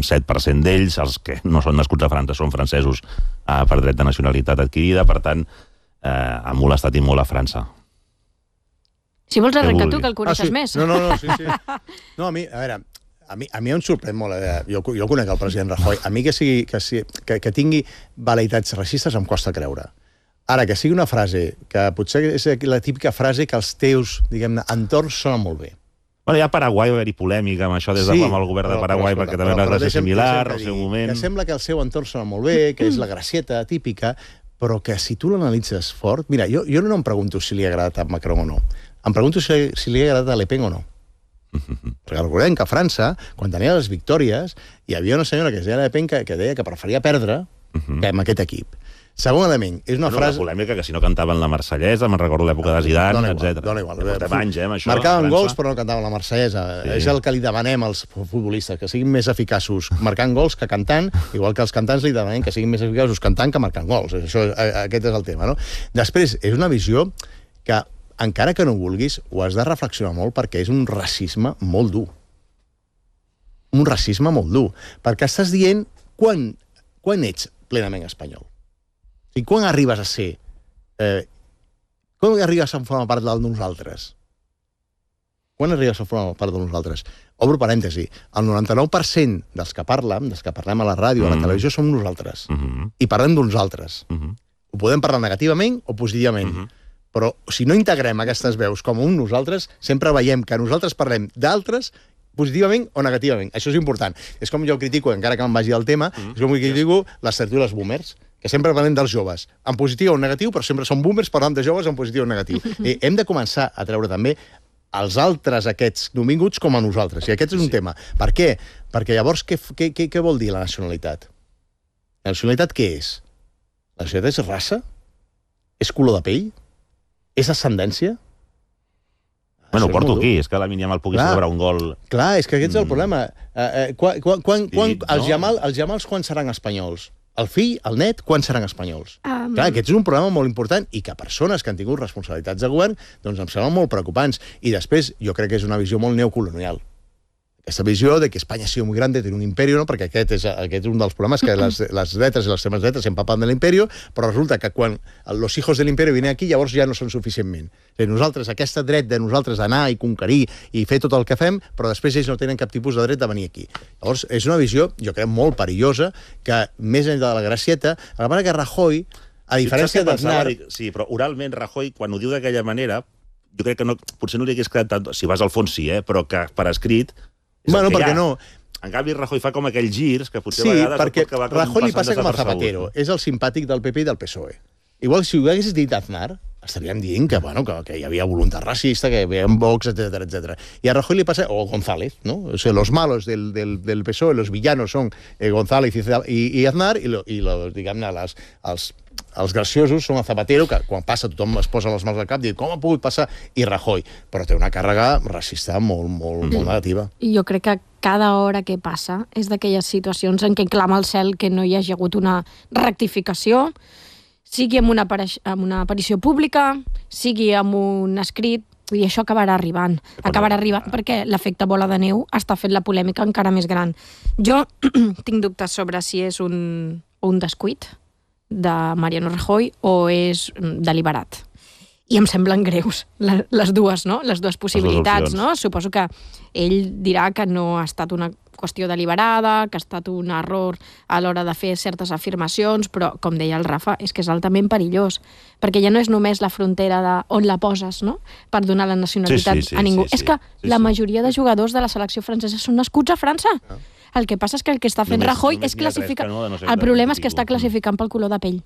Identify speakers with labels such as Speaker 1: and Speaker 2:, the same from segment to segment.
Speaker 1: 7% d'ells, els que no són nascuts a França són francesos per dret de nacionalitat adquirida, per tant, ha molestat i molt a França.
Speaker 2: Si vols arrencar tu, que el coneixes més.
Speaker 3: No, sí. No, a veure, a mi em sorprèn molt. Jo conec el president Rajoy. A mi que tingui vel·leïtats racistes em costa creure. Ara, que sigui una frase, que potser és la típica frase que els teus, diguem-ne, entorns sonen molt bé.
Speaker 1: Bueno, ja a Paraguai va haver-hi polèmica amb això des de amb el govern de Paraguai, perquè també va ser similar al seu moment.
Speaker 3: Que sembla que el seu entorn sona molt bé, que és la gracieta típica, però que si tu l'analitzes fort... Mira, jo no em pregunto si li ha agradat a Macron o no. Em pregunto si li ha agradat a Le Pen o no. Perquè recordem que a França, quan tenia les victòries, hi havia una senyora que es deia Le Pen que deia que preferia perdre que amb aquest equip. Segon element, és una frase...
Speaker 1: Una polèmica que si no cantaven la Marsellesa, me'n recordo l'època de Zidane, etc.
Speaker 3: Dóna igual.
Speaker 1: Això,
Speaker 3: marcaven gols però no cantaven la Marsellesa. És el que li demanem als futbolistes, que siguin més eficaços marcant gols que cantant, igual que els cantants li demanem que siguin més eficaços cantant que marcant gols. Aquest és el tema, no? Després, és una visió que, encara que no vulguis, ho has de reflexionar molt perquè és un racisme molt dur. Un racisme molt dur. Perquè estàs dient quan ets plenament espanyol. I quan arribes a ser... quan arribes a formar part del nosaltres? Quan arribes a formar part de nosaltres? Obro parèntesi. El 99% dels que parlem a la ràdio, a la televisió, som nosaltres. I parlem d'uns altres. Ho podem parlar negativament o positivament. Però si no integrem aquestes veus com un nosaltres, sempre veiem que nosaltres parlem d'altres positivament o negativament. Això és important. És com jo critico, encara que me'n vagi del tema, és com jo critico les tertúlies boomers, que sempre parlem dels joves, en positiu o en negatiu, però sempre són boomers parlant de joves en positiu o en negatiu. Hem de començar a treure també els altres aquests nouvinguts com a nosaltres, i aquest és un tema. Per què? Perquè llavors què vol dir la nacionalitat? La nacionalitat què és? La nacionalitat és raça? És color de pell? És ascendència?
Speaker 1: Bueno, ho porto aquí, és que la Yamal pugui celebrar un gol...
Speaker 3: Clar, és que aquest és el problema. Els Yamals quan seran espanyols? El fill, el net, quan seran espanyols? Clar, aquest és un problema molt important i que persones que han tingut responsabilitats de govern doncs em semblen molt preocupants. I després, jo crec que és una visió molt neocolonial. Aquesta visió de que Espanya sigui muy grande, tiene un imperio, no? Perquè aquest és un dels problemes, que les dretes i les extremes dretes s'empapen de l'imperio, però resulta que quan los hijos de l'imperio vinen aquí, llavors ja no són suficientment. Nosaltres, aquest dret de nosaltres d'anar i conquerir i fer tot el que fem, però després ells no tenen cap tipus de dret de venir aquí. Llavors, és una visió, jo crec, molt perillosa, que més enllà de la gracieta, a la part que Rajoy, a diferència d'Aznar...
Speaker 1: Sí, però oralment Rajoy, quan ho diu d'aquella manera, jo crec que no, potser no li hagués quedat tant, si vas al fons sí, però que per escrit...
Speaker 3: Bueno, perquè no...
Speaker 1: En canvi, Rajoy fa com aquells girs que potser
Speaker 3: sí,
Speaker 1: a vegades...
Speaker 3: Sí, perquè Rajoy li passa com a Zapatero. És el simpàtic del PP i del PSOE. Igual, si ho haguessis dit Aznar, estaríem dient que hi havia voluntat racista, que hi havia Vox, etc. I a Rajoy li passa... O González, ¿no? O sea, los malos del PSOE, los villanos son González y Aznar, i diguem-ne, els graciosos són a Zapatero, que quan passa tothom es posa les mans al cap i diu, com ha pogut passar? I Rajoy. Però té una càrrega racista molt negativa.
Speaker 2: I jo crec que cada hora que passa és d'aquelles situacions en què clama al cel que no hi hagi hagut una rectificació, sigui amb una aparició pública, sigui amb un escrit, vull dir, això acabarà arribant perquè l'efecte bola de neu està fent la polèmica encara més gran. Jo tinc dubtes sobre si és un descuit de Mariano Rajoy o és deliberat. I em semblen greus les dues, no? Les dues possibilitats, no? Suposo que ell dirà que no ha estat una qüestió deliberada, que ha estat un error a l'hora de fer certes afirmacions, però, com deia el Rafa, és que és altament perillós, perquè ja no és només la frontera on la poses, no?, per donar la nacionalitat a ningú. És que la majoria de jugadors de la selecció francesa són nascuts a França. El que passa és que el que està fent Rajoy és classificar... El problema és que està classificant pel color de pell.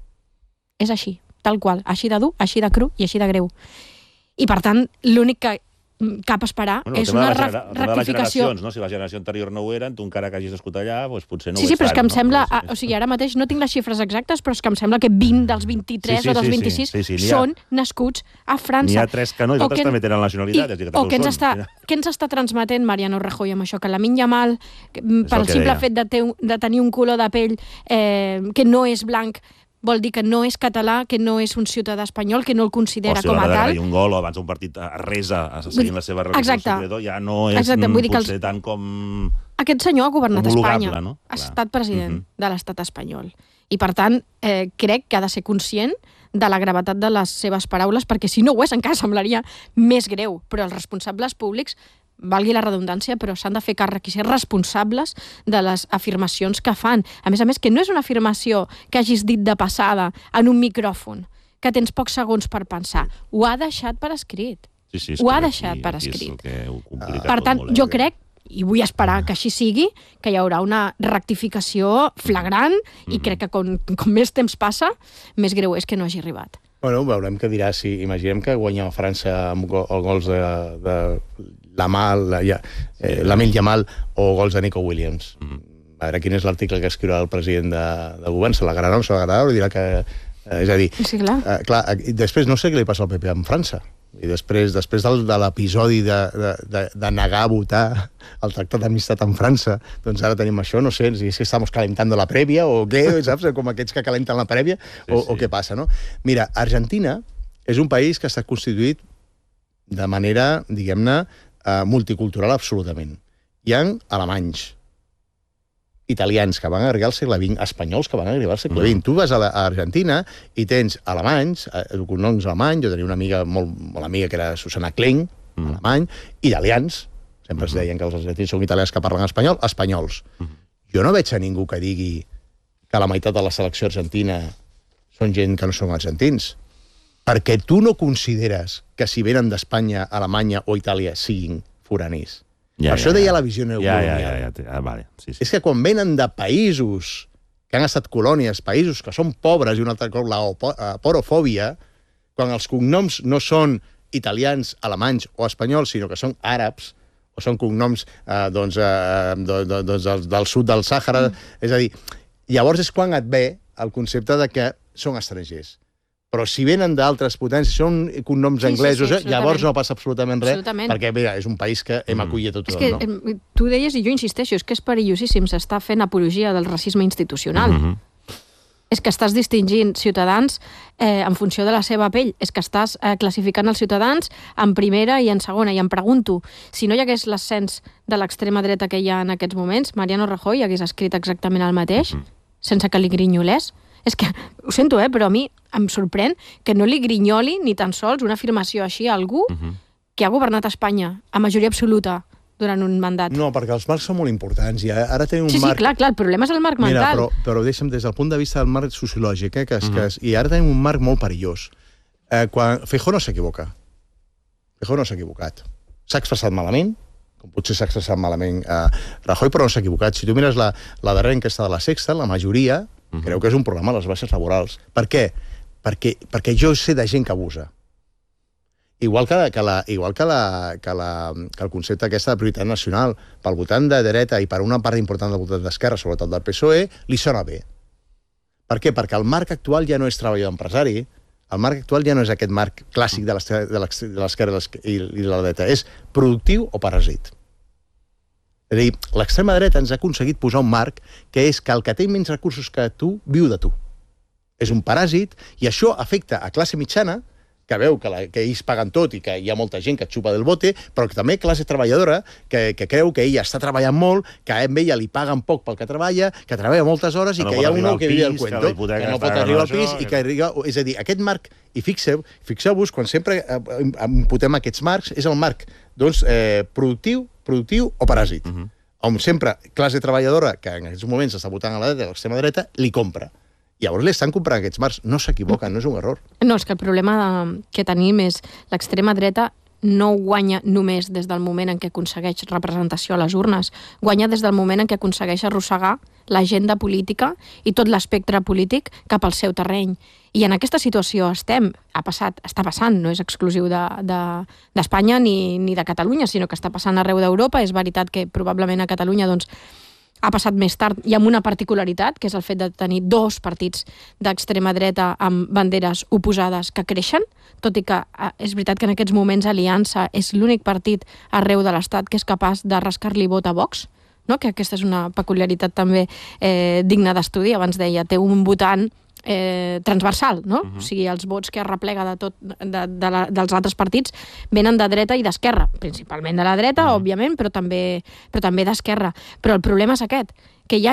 Speaker 2: És així, tal qual. Així de dur, així de cru i així de greu. I, per tant, l'únic que cap a esperar és una rectificació.
Speaker 1: Si la generació anterior no ho eren, tu encara que hagis nascut allà, potser no ho
Speaker 2: és tant. Sí, però és que em sembla... O sigui, ara mateix no tinc les xifres exactes, però és que em sembla que 20 dels 23 o dels 26 són nascuts a França.
Speaker 1: N'hi ha 3 que no, i altres també tenen nacionalitat.
Speaker 2: O què ens està transmetent Mariano Rajoy amb això? Que Lamine Yamal, pel simple fet de tenir un color de pell que no és blanc, vol dir que no és català, que no és un ciutadà espanyol, que no el considera com a tal.
Speaker 1: O si un gol o abans d'un partit resa seguint la seva religió superior, ja no és potser tant com...
Speaker 2: Aquest senyor ha governat Espanya,
Speaker 1: no?
Speaker 2: Ha estat president de l'estat espanyol. I, per tant, crec que ha de ser conscient de la gravetat de les seves paraules, perquè si no ho és encara semblaria més greu. Però els responsables públics, valgui la redundància, però s'han de fer càrrec i ser responsables de les afirmacions que fan. A més, que no és una afirmació que hagis dit de passada en un micròfon, que tens pocs segons per pensar. Ho ha deixat per escrit. Ho ha deixat per escrit. Per tant, jo crec, i vull esperar que així sigui, que hi haurà una rectificació flagrant i crec que com més temps passa, més greu és que no hagi arribat.
Speaker 3: Bueno, veurem què dirà. Si imaginem que guanya França amb gols de l'Lamine Yamal o gols de Nico Williams. A veure quin és l'article que escriurà el president de govern. Se l'agradarà o no se l'agradarà, o dirà que... És a dir,
Speaker 2: sí, clar.
Speaker 3: Després no sé què li passa al PP amb França. I després de l'episodi de negar a votar el tractat d'amistat amb França, doncs ara tenim això, no sé, si és que estem calentando la prèvia o què, saps? Com aquests que calenten la prèvia, o què passa, no? Mira, Argentina és un país que està constituït de manera, diguem-ne, multicultural absolutament. Hi ha alemanys, italians que van arribar al segle XX, espanyols que van arribar al segle XX. Tu vas a Argentina i tens alemanys, cognoms alemany, jo tenia una amiga molt amiga que era Susana Klein, alemany, italians, sempre es deien que els argentins són italians que parlen espanyol, espanyols. Jo no veig a ningú que digui que la meitat de la selecció argentina són gent que no són argentins. Perquè tu no consideres que si venen d'Espanya, Alemanya o Itàlia siguin foraners. Per això deia la visió neocolonial.
Speaker 1: Vale.
Speaker 3: És que quan venen de països que han estat colònies, països que són pobres, i un altre cop la porofòbia, quan els cognoms no són italians, alemanys o espanyols, sinó que són àrabs, o són cognoms del sud del Sàhara, és a dir, llavors és quan et ve el concepte de que són estrangers. Però si venen d'altres potències, són cognoms anglesos, llavors no passa absolutament res, perquè mira, és un país que hem acollit tot tothom.
Speaker 2: És que tu deies, i jo insisteixo, és que és perillosíssim, s'està fent apologia del racisme institucional. És que estàs distingint ciutadans en funció de la seva pell, és que estàs classificant els ciutadans en primera i en segona, i em pregunto, si no hi hagués l'ascens de l'extrema dreta que hi ha en aquests moments, Mariano Rajoy hagués escrit exactament el mateix, sense que li grinyolés? És que, ho sento, però a mi em sorprèn que no li grinyoli ni tan sols una afirmació així a algú que ha governat Espanya a majoria absoluta durant un mandat.
Speaker 3: No, perquè els marcs són molt importants i ara tenim un marc...
Speaker 2: Sí, clar, el problema és el marc mental.
Speaker 3: Mira, però deixa'm, des del punt de vista del marc sociològic, i ara tenim un marc molt perillós. Feijóo no s'equivoca. Feijóo no s'ha equivocat. S'ha expressat malament, com potser s'ha expressat malament Rajoy, però no s'ha equivocat. Si tu mires la darrera enquesta de la Sexta, la majoria creu que és un problema a les baixes laborals. Per què? Perquè jo sé de gent que abusa. Igual que el concepte aquesta de prioritat nacional pel votant de dreta i per una part important del votant d'esquerra, sobretot del PSOE, li sona bé. Per què? Perquè el marc actual ja no és treballador empresari, el marc actual ja no és aquest marc clàssic de l'esquerra i de la dreta, és productiu o paràsit. És a dir, l'extrema dreta ens ha aconseguit posar un marc que és que el que té menys recursos que tu viu de tu. És un paràsit i això afecta a classe mitjana, que veu que ells paguen tot i que hi ha molta gent que et xupa del bote, però que també classe treballadora que creu que ella està treballant molt, que a ella li paguen poc pel que treballa moltes hores i que hi ha un que viu el cuento, que no pot arribar al pis i que arriba... És a dir, aquest marc, i fixeu-vos, quan sempre imputem aquests marcs, és el marc productiu o paràsit. On sempre classe treballadora, que en aquests moments està votant a la dreta, a l'extrema dreta, li compra. Llavors li estan comprant aquests marcs. No s'equivoquen, no és un error.
Speaker 2: No, és que el problema que tenim és l'extrema dreta no guanya només des del moment en què aconsegueix representació a les urnes, guanya des del moment en què aconsegueix arrossegar l'agenda política i tot l'espectre polític cap al seu terreny. I en aquesta situació està passant, no és exclusiu d'Espanya ni de Catalunya, sinó que està passant arreu d'Europa. És veritat que probablement a Catalunya ha passat més tard i amb una particularitat, que és el fet de tenir dos partits d'extrema dreta amb banderes oposades que creixen, tot i que és veritat que en aquests moments Aliança és l'únic partit arreu de l'Estat que és capaç de rascar-li vot a Vox, no? Que aquesta és una peculiaritat també digna d'estudi. Abans deia, té un votant transversal, no? O sigui, els vots que arreplega dels altres partits venen de dreta i d'esquerra, principalment de la dreta, òbviament, però també d'esquerra. Però el problema és aquest, que hi ha